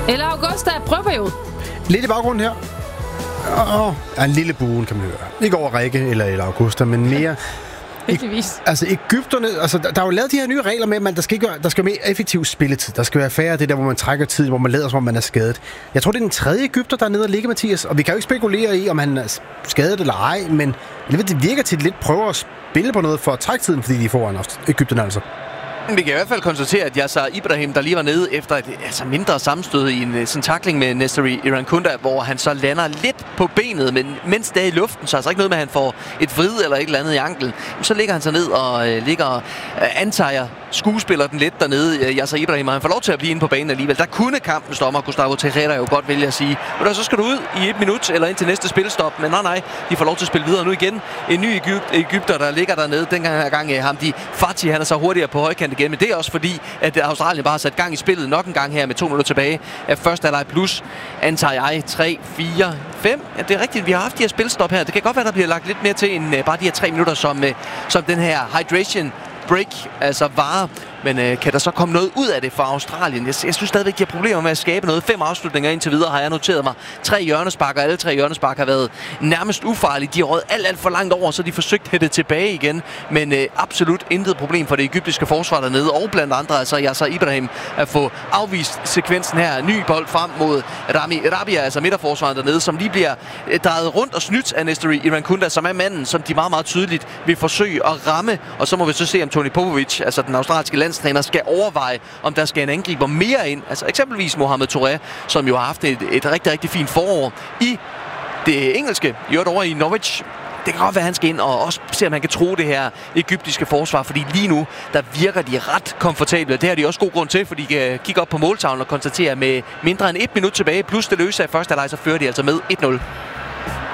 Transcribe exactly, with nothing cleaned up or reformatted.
Eller Augusta, prøveperiode. Lidt i baggrunden her. Åh, oh, en lille buen, kan man høre. Ikke over Rikke eller, eller Augusta, men mere... Heldigvis. Altså, Egypterne... Altså, der, der er jo lavet de her nye regler med, at der skal, ikke, der skal være mere effektiv spilletid. Der skal være færre af det der, hvor man trækker tid, hvor man lader, som om man er skadet. Jeg tror, det er den tredje Egypter, der er nede og ligge, Mathias. Og vi kan jo ikke spekulere i, om han er skadet eller ej, men det virker til, at lidt prøver at spille på noget for at trække tiden, fordi de får en Egypterne altså. Vi kan i hvert fald konstatere, at Yasser Ibrahim, der lige var nede efter et altså mindre sammenstød i en sådan tackling med Nestory Irankunda, hvor han så lander lidt på benet, men mens det er i luften, så er altså ikke noget med, at han får et vrid eller et eller andet i anklen. Så ligger han så ned og øh, ligger øh, antager skuespiller den lidt dernede, øh, Yasser Ibrahim, og han får lov til at blive inde på banen alligevel. Der kunne kampens dommer, Gustavo Tejera, jo godt vælge at sige, og så skal du ud i et minut eller ind til næste spilstop, men nej, nej, de får lov til at spille videre nu igen. En ny Egypt, Egypter, der ligger dernede, dengang her gang, øh, ham de Fati, han er så hurtigere på højkant igen, men det er også fordi, at Australien bare har sat gang i spillet nok en gang her med to minutter tilbage af første halvleg plus, antager jeg, tre, fire, fem. Ja, det er rigtigt, vi har haft de her spilstop her. Det kan godt være, der bliver lagt lidt mere til end uh, bare de her tre minutter, som, uh, som den her hydration break altså varer. Men øh, kan der så komme noget ud af det for Australien? Jeg, jeg synes stadigvæk, de har problemer med at skabe noget. Fem afslutninger indtil videre har jeg noteret mig. Tre hjørnesparker, alle tre hjørnesparker har været nærmest ufarlige. De har røget alt, alt for langt over, så de forsøgt at hætte tilbage igen. Men øh, absolut intet problem for det egyptiske forsvar dernede. Og blandt andre altså Yasser Ibrahim at få afvist sekvensen her. Ny bold frem mod Rami Rabia, altså midterforsvaret dernede, som lige bliver øh, drejet rundt og snydt af Nestory Irankunda, som er manden, som de meget, meget tydeligt vil forsøge at ramme. Og så må vi så se, om Tony Popovic, altså den australske lands træner, skal overveje, om der skal en angriber mere ind. Altså eksempelvis Mohamed Touré, som jo har haft et, et rigtig, rigtig fint forår i det engelske, gjort over i Norwich. Det kan godt være, at han skal ind og også se, om han kan tro det her egyptiske forsvar, fordi lige nu, der virker de ret komfortable. Det har de også god grund til, fordi de kan kigge op på måltavlen og konstatere, med mindre end et minut tilbage, plus det løse af første halvleg, så fører de altså med et nul.